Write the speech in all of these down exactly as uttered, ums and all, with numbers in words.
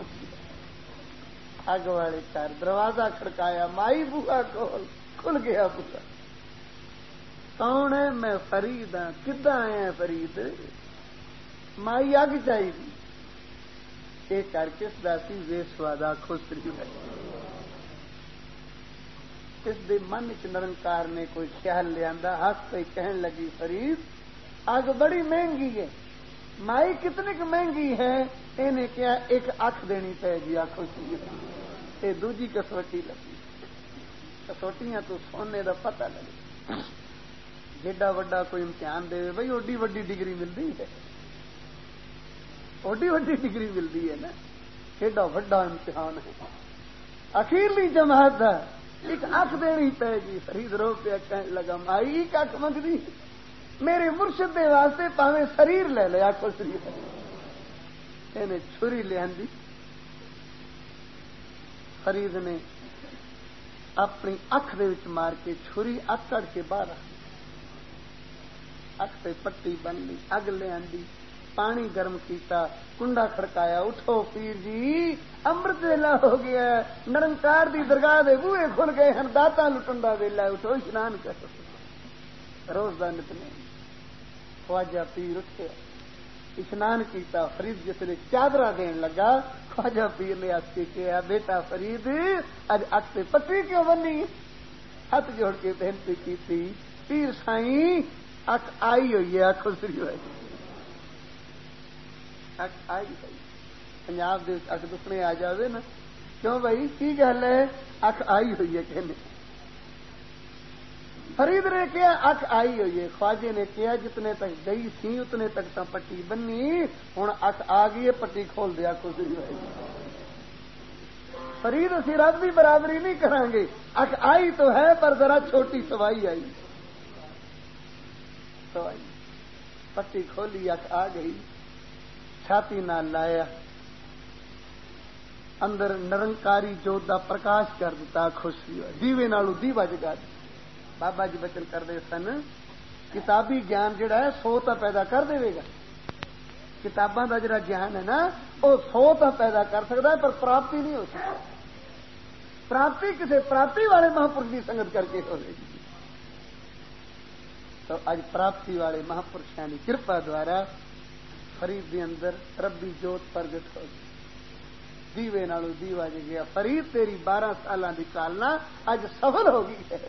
پہنچ گیا اگ والے گھر دروازہ کھڑکایا مائی بوہا کھول کھل گیا بوہا کون ہے میں فرید ہاں کداں آیا فرید مائی اگ چاہیے یہ کر کس دا سی وے سوادا خسری ہے اس دے من چ نرنکار نے کوئی خیال لیا ہس پہ کہن لگی فرید اگ بڑی مہنگی ہے مائی کتنی کی مہنگی ہے انہیں کیا ایک اکھ دینی پے گی آخو سی یہ دوجی کسوٹی لگی کسوٹیاں تو سونے دا پتہ لگے جیڈا وڈا کوئی امتحان دے بھائی اوڈی وڈی ڈگری ملتی ہے اوڈی وڈی ڈگری ملتی ہے نا ایڈا وڈا امتحان ہے اخیرلی جماعت دا ایک اکھ دینی پے گی فرید رو پہ کہنے لگا مائی ایک اکھ منگدی میرے مرشد دے واسطے پاویں شریر لے لے آخو شریر انہیں چھری لے آندی فرید نے اپنی اکھ دے وچ مار کے چھری اکڑ کے باہر اکھ تے پٹی بن لی اگ لے آندی پانی گرم کیتا کنڈا کھڑکایا اٹھو پیر جی امرت ویلا ہو گیا نرنکار دی درگاہ دے بوئے کھل گئے ہیں داتا لٹن دا ویلا اٹھو اشنان کرو روز دا نتنے خواجہ پیر اٹھے اشنان کیتا فرید جس نے چادرہ دین لگا خواجہ پیر نے آج کے کہا بیٹا فرید اج اک تے پٹی کیوں بنی ہاتھ جوڑ کے بہنتی کی تھی پیر سائیں اک آئی ہوئی ہے اک خسری ہوئی اک آئی ہوئی پنجاب دے اک دسنے آ جاوے نا کیوں بھائی کی گل ہے اک آئی ہوئی ہے کہنے فرید نے کیا اکھ آئی ہوئی ہے خواجے نے کیا جتنے تک گئی تھی اتنے تک تو پٹی بنی ہوں اکھ آ گئی ہے پٹی کھول دیا خسری ہوئی فرید اسی رب بھی برابری نہیں کریں گے اکھ آئی تو ہے پر ذرا چھوٹی سوائی آئی سوائی پٹی کھولی اکھ آ گئی چھاتی نہ لایا اندر نرنکاری جوت دا پرکاش کر دیتا خوشی ہوئی دیوے نالو دیوا جگا دی بابا جی بچن کرتے سن کتابی گیان جڑا ہے سو تا پیدا کر دے گا کتاباں دا جڑا گیان ہے نا وہ سو تا پیدا کر سکتا ہے پر پراپتی نہیں ہو سکتی پراپتی کسی پراپتی والے مہاپرش کی سنگت کر کے ہو گی تو اج پراپتی والے مہاپرشاں کی کرپا دوارا فرید دے اندر ربی جوت پرگٹ ہو گئی دیوے نالو دیوا جگ گیا فرید تیری بارہ سالاں دی کالنا اج سفل ہو گئی ہے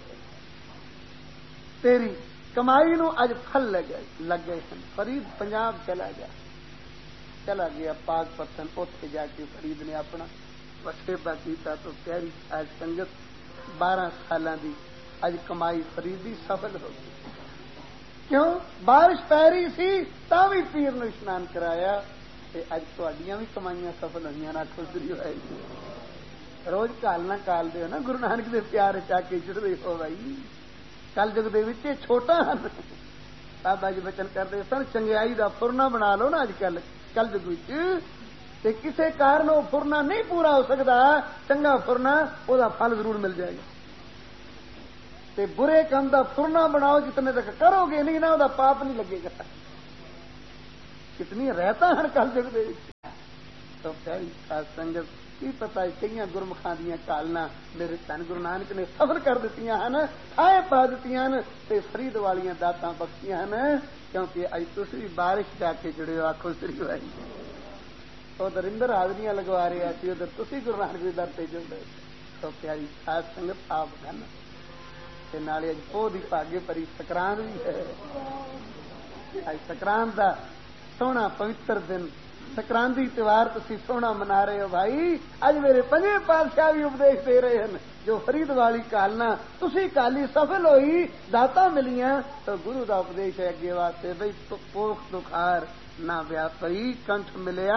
تیری کمائی نو اج پھل لگ لگ گئے ہیں فرید پنجاب چلا گیا چلا گیا پاک پتن اوتھے جا کے فرید نے اپنا وسیبہ کیتا تو پیاری آج سنگت بارہ سالاں دی اج کمائی فرید دی سفل ہو گئی کیوں بارش پی رہی سی تا بھی پیر نے اشنان کرایا تے اج تہاڈیاں بھی کمائیاں سفل ہوئیاں نہ خسری ہوئی روز کال نہ کال دے نا گرو نانک دے پیار چا کے جڑے ہو بھائی کل جگ دے وچ چھوٹا ہن بابا جی بچن کرتے سن چنگیائی دا فرنا بنا لو نا اج کل کل جگ وچ تے کسے کارن وہ فرنا نہیں پورا ہو سکتا چنگا فرنا وہ دا پھل ضرور مل جائے گا تے برے کام دا فرنا بناؤ جتنے تک کرو گے نہیں نا وہ دا پاپ نہیں لگے گا کتنی رہتا ہیں کل جگ دے تو پیاری خاص سنگت کی پتا کئی گرمخاں دیا کالنا میرے تن گرو نانک نے سفر کر دیتی ہیں آئے پا دیتی ہیں تے فرید والیاں داتاں بخشیاں ہیں کیونکہ اج تسی بھی بارش جا کے جڑے ہو آخو سری ہوئی تو درندر حاضریاں لگوا رہے سی ادھر تسی گرو نانک دے در تے جڑ رہے تو پیاری خاص سنگت آپ گن تے نالے اج پو دی پاگے پری سکران بھی ہے اج سکران دا سونا پوتر دن سکراندی تیوار تسی سونا منا رہے ہو بھائی اج میرے پنجے پادشاہ بھی اپدیش دے رہے ہیں جو فرید والی کالنا تسی کالی سفل ہوئی داتا ملیاں تو گرو دا اپدیش ہے اگے واسطے بھائی پوخ دکھار نہ بیا پئی کنٹھ ملیا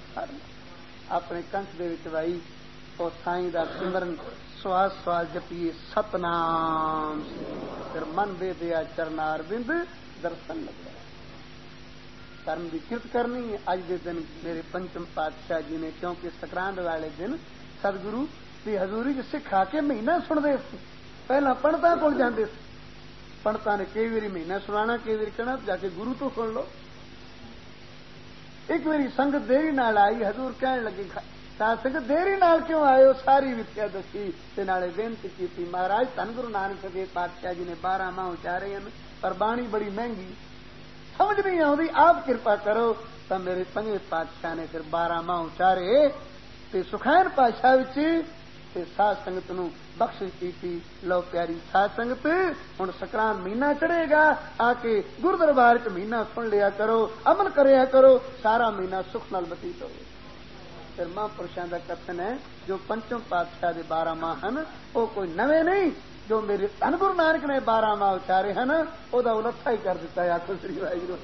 اپنے کنٹھ دے وچ بھائی او سائیں دا سمرن سواس سواس جپیے ستنام پھر من دے دیا چرنار بند درشن لگ کرم کی کرت کرنی ہے اج دے دن میرے پنچم پادشاہ جی نے کیونکہ سکراند والے دن سدگرو کی حضوری سکھا کے مہینہ سنتے پہلا پنڈتاں کول جاندے پنڈتاں نے کئی باری مہینہ سنانا کئی باری کہنا جا کے گرو تو سن لو ایک میری سنگت دیری نال آئی حضور کہنے لگے साध संगत देरी नाल क्यों आए हो, सारी विद्या दसी ते नाले बेनती की। महाराज धन गुरु नानक देव पातशाह जी ने बारह माह उचारे हैं, पर बाणी बड़ी महंगी, समझ नहीं आती, आप कृपा करो। तो मेरे पंजे पातशाह ने फिर बारह माह उचारे ते सुखैन पातशाह विच ते साध संगत नूं बख्शिश की। लो प्यारी साध संगत, हुण सकरांत महीना चढ़ेगा, आके गुरु दरबार च महीना सुन लिया करो, अमल करया करो, सारा महीना सुख नाल बतीत होवे। फिर महापुरुषों का कथन है, जो पंचम पातशाह दे बारह माह हैं वो कोई नवे नहीं, जो मेरे धन गुरु नानक ने बारह माह उचारे हैं ओदा उलथा ही कर दिता है। आखो श्री वाहिगुरू,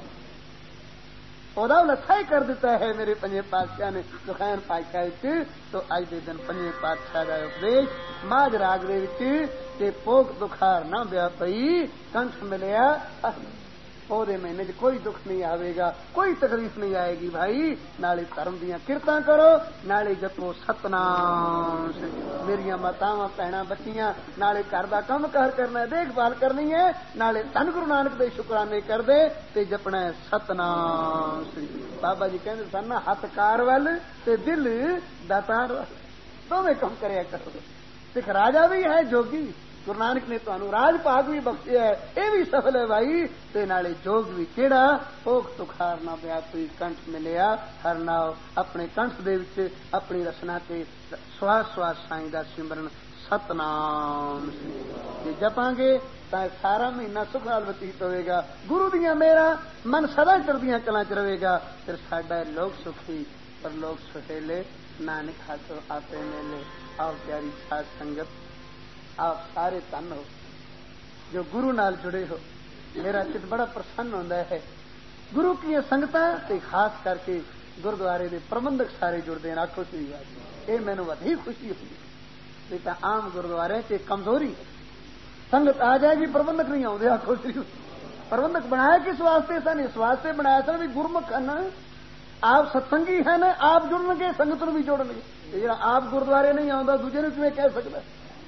ओदा उलथा ही कर दिता है मेरे पंजे पातशाह ने सुखैन पातशाह। तो अज के दिन पंजे पातशाह का उपदेश माझ राग दे विच ते पोक दुखार ना ब्या पई कंठ मिलिया, पौधे महीने च कोई दुख नहीं आवेगा, कोई तकलीफ नहीं आएगी भाई। नाले धर्म दियां किरतां करो, नाले जपो सतनाम। मेरिया मातावां भैणां बच्चियां नाले घर दा काम कार करना है, देखभाल करनी है, नाले धन गुरु नानक दे शुकराने कर दे ते जपना है सतनाम। बाबा जी कहंदे सन ना, हथ कार वल ते दिल दातार वल, दोवें काम करया करो। सिख राजा भी है जोगी, गुरु नानक ने तुहानू राज भाग भी बख्शिया है, ये भी सफल है भाई। ते नाले जोग भी केड़ा, भोग तुखार ना पिया कोई कंठ मिलिया हर नाव। अपने कंठ दे विच अपनी रसना ते श्वास श्वास साईं दा सिमरन सतनाम जे जपांगे तां सारा महीना सुख नाल बतीत होवेगा। गुरु दियां मेरा मन सदा चढ़दियां कलां च रहेगा। फिर साडा लोग सुखी पर लोग सुहेले, नानक हाथों आपे मेले। आओ प्यारी साध संगत, आप सारे धन हो जो गुरु नाल जुड़े हो। मेरा चित बड़ा प्रसन्न होता है। गुरु की संगतां ते खास करके गुरुद्वारे के प्रबंधक सारे जुड़ते हैं। आखो श्री वाहिगुरू, ये मैनू वधी खुशी होती है। नहीं तो आम गुरुद्वारे च कमजोरी है, संगत आ जाएगी प्रबंधक नहीं आते। आखो श्री, प्रबंधक बनाया किस वास्ते सन? इस वास्ते बनाया सन भी गुरमुख हैं, आप सत्संगी हैं, आप जुड़नगे संगत नूं भी जोड़नगे। जो आप गुरुद्वारे नहीं आता दूजे नूं किवें कह सकदा,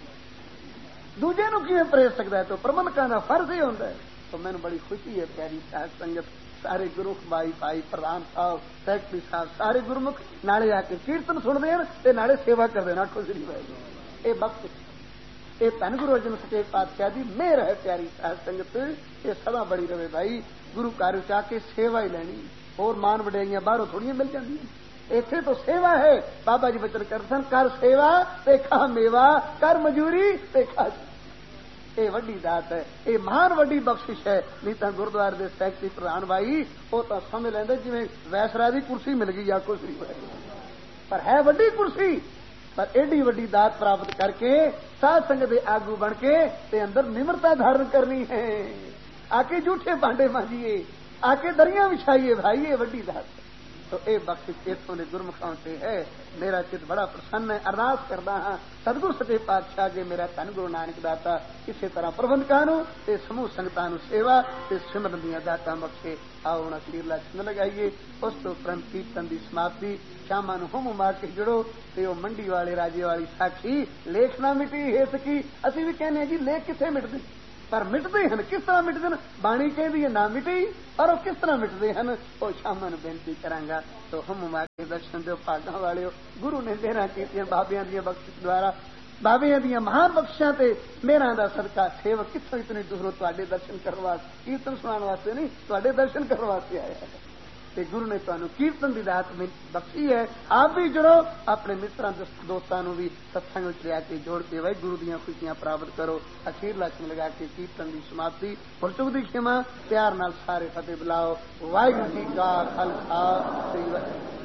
दूजे नूं किवें प्रेर सकदा है? तो प्रबंधकां दा फर्ज ही होंदा है। तो मैनूं बड़ी खुशी है प्यारी साध संगत, सारे गुरुमुख भाई भाई प्रधान साहब सैकटरी साहब सारे गुरुमुख नाले आके कीर्तन सुनते हैं ते नाले सेवा करते हैं। आखो श्री वाहिगुरू, ये बख्श ये धन गुरु अर्जन सच्चे पातशाह दी मेहर है प्यारी साध संगत, ये सदा बड़ी रहे भाई। गुरु घर च आके सेवा ही लैनी, और मान वडियाइयां बाहरों थोड़ियां मिल जांदियां। इत्थे तो सेवा है। बाबा जी वचन करते हैं, कर सेवा ते खा मेवा, कर मजूरी ते खा। ये वड्डी दात है, ये महान वड्डी बख्शिश है। नहीं तो गुरुद्वारे के सैकटरी प्रधान भाई वो तो समझ लेंदे जिवें वैसरा दी कुर्सी मिल गई। आखो श्री वाहिगुरू, पर है वड्डी कुर्सी, पर एडी वड्डी दात प्राप्त करके साध संगत दे आगू बन के ते अंदर निम्रता धारण करनी है। आके झूठे भांडे मांजिए, आके दरियां बिछाइए भाई, ये वड्डी दात है। तो ये बख्शिश इतों के गुरमुखां से है। मेरा चित बड़ा प्रसन्न है। अरदास करदा हां सतगुरु सच्चे पातशाह के मेरा धन गुरु नानक दाता इसे तरह प्रबंधकां नूं ते समूह संगतां नूं सेवा ते सिमरन दीआं दातां बख्शे। आओ हुण अखीरला छंद लगाइए, उस तो उपरंत कीर्तन की समाप्ति। शामां नूं हुम मार के जुड़ो ते ओ मंडी वाले राजे वाली साखी लेख ना मिटी हित की। असीं भी कहने जी लेख कित्थे मिटदे, पर मिटते हैं किस तरह मिटते हैं? बाणी कहती है ना मिटी, पर वो किस तरह मिटते हैं वो शामां नूं बेनती करांगा। तो हम मां के दर्शन दो भागां वालिओ। गुरु ने देना कीतियां बाबियां दी बख्शिश द्वारा, बाबियां दी महान बख्शिशां ते मेहरां दा सदका सेवक कित्थों इतनी दूरों तुहाडे दर्शन करन वास्ते, कीर्तन सुनाउण वास्ते नहीं, तुहाडे दर्शन करन वास्ते आया है। ते गुरु ने तुहानू कीर्तन की दात में बख्शी है। आप भी जुड़ो, अपने मित्रां दोस्तां नूं भी सत्संग विच लिया के जोड़ के भाई गुरु दीआं खुशियां प्राप्त करो। अखीर लक्ष्म लगा के कीर्तन की समाप्ति। भुल चुक दी क्षमा, प्यार नाल सारे फतेह बुलाओ। वाहिगुरू जी का खालसा, श्री वाहिगुरू।